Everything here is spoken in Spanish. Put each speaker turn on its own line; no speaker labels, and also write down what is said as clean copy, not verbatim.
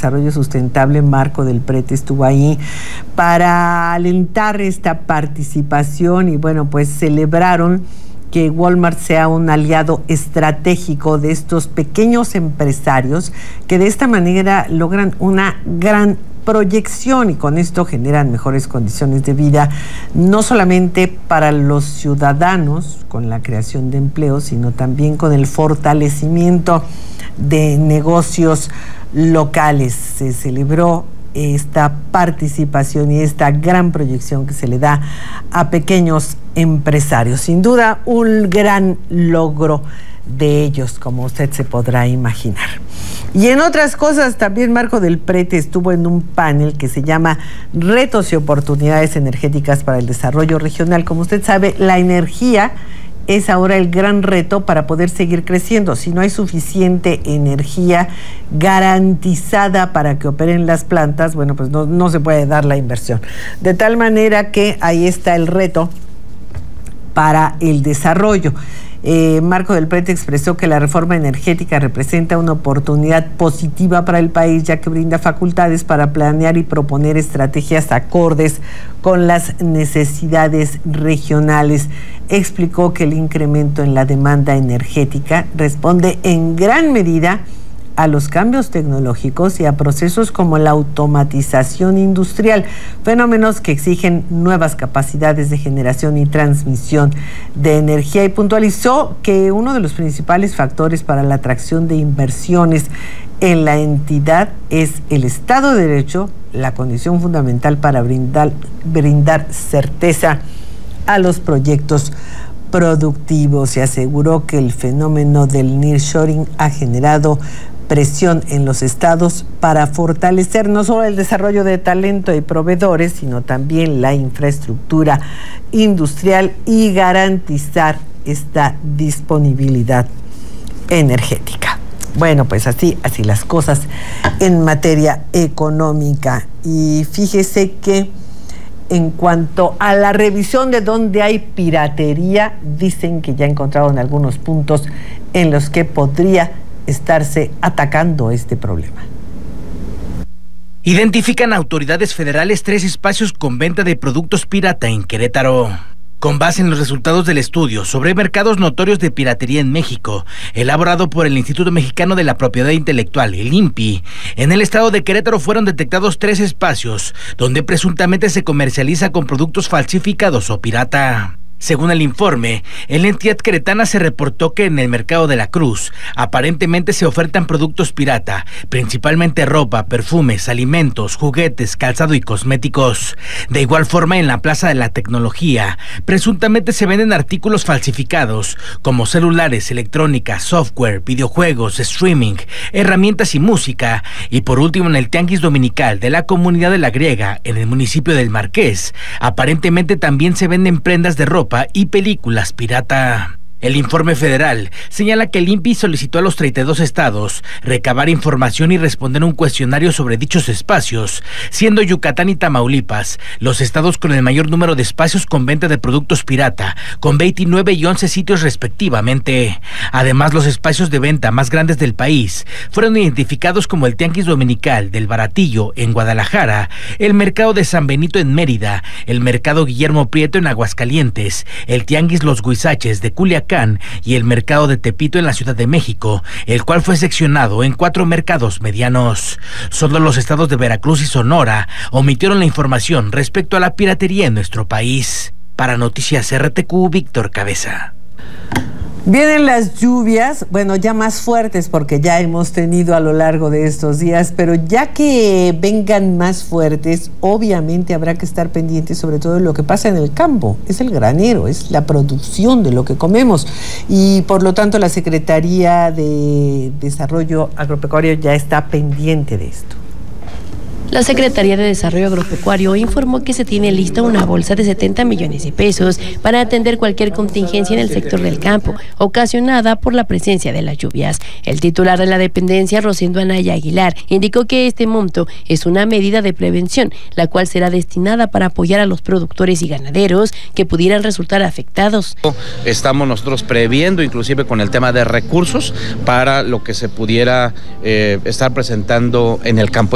Desarrollo Sustentable, Marco del Prete, estuvo ahí para alentar esta participación y bueno, pues celebraron que Walmart sea un aliado estratégico de estos pequeños empresarios que de esta manera logran una gran proyección y con esto generan mejores condiciones de vida, no solamente para los ciudadanos con la creación de empleos, sino también con el fortalecimiento de negocios locales. Se celebró esta participación y esta gran proyección que se le da a pequeños empresarios. Sin duda, un gran logro de ellos, como usted se podrá imaginar. Y en otras cosas, también Marco del Prete estuvo en un panel que se llama Retos y Oportunidades Energéticas para el Desarrollo Regional. Como usted sabe, la energía es ahora el gran reto para poder seguir creciendo. Si no hay suficiente energía garantizada para que operen las plantas, bueno, pues no se puede dar la inversión. De tal manera que ahí está el reto para el desarrollo. Marco del Prete expresó que la reforma energética representa una oportunidad positiva para el país, ya que brinda facultades para planear y proponer estrategias acordes con las necesidades regionales. Explicó que el incremento en la demanda energética responde en gran medida a los cambios tecnológicos y a procesos como la automatización industrial, fenómenos que exigen nuevas capacidades de generación y transmisión de energía, y puntualizó que uno de los principales factores para la atracción de inversiones en la entidad es el Estado de Derecho, la condición fundamental para brindar certeza a los proyectos productivos. Se aseguró que el fenómeno del nearshoring ha generado presión en los estados para fortalecer no solo el desarrollo de talento y proveedores, sino también la infraestructura industrial y garantizar esta disponibilidad energética. Bueno, pues así las cosas en materia económica. Y fíjese que en cuanto a la revisión de dónde hay piratería, dicen que ya encontraron algunos puntos en los que podría estarse atacando este problema.
Identifican autoridades federales 3 espacios con venta de productos pirata en Querétaro. Con base en los resultados del estudio sobre mercados notorios de piratería en México, elaborado por el Instituto Mexicano de la Propiedad Intelectual, el INPI, en el estado de Querétaro fueron detectados 3 espacios donde presuntamente se comercializa con productos falsificados o pirata. Según el informe, en la entidad queretana se reportó que en el mercado de la Cruz aparentemente se ofertan productos pirata, principalmente ropa, perfumes, alimentos, juguetes, calzado y cosméticos. De igual forma, en la Plaza de la Tecnología, presuntamente se venden artículos falsificados como celulares, electrónica, software, videojuegos, streaming, herramientas y música. Y por último, en el Tianguis Dominical de la Comunidad de la Griega, en el municipio del Marqués, aparentemente también se venden prendas de ropa y películas pirata. El informe federal señala que el INPI solicitó a los 32 estados recabar información y responder un cuestionario sobre dichos espacios, siendo Yucatán y Tamaulipas los estados con el mayor número de espacios con venta de productos pirata, con 29 y 11 sitios respectivamente. Además, los espacios de venta más grandes del país fueron identificados como el Tianguis Dominical del Baratillo en Guadalajara, el Mercado de San Benito en Mérida, el Mercado Guillermo Prieto en Aguascalientes, el Tianguis Los Guisaches de Culiacán y el mercado de Tepito en la Ciudad de México, el cual fue seccionado en 4 mercados medianos. Solo los estados de Veracruz y Sonora omitieron la información respecto a la piratería en nuestro país. Para Noticias RTQ, Víctor Cabeza.
Vienen las lluvias, bueno, ya más fuertes porque ya hemos tenido a lo largo de estos días, pero ya que vengan más fuertes, obviamente habrá que estar pendientes sobre todo de lo que pasa en el campo. Es el granero, es la producción de lo que comemos y por lo tanto la Secretaría de Desarrollo Agropecuario ya está pendiente de esto.
La Secretaría de Desarrollo Agropecuario informó que se tiene lista una bolsa de 70 millones de pesos para atender cualquier contingencia en el sector del campo, ocasionada por la presencia de las lluvias. El titular de la dependencia, Rosendo Anaya Aguilar, indicó que este monto es una medida de prevención, la cual será destinada para apoyar a los productores y ganaderos que pudieran resultar afectados.
Estamos nosotros previendo, inclusive con el tema de recursos, para lo que se pudiera estar presentando en el campo.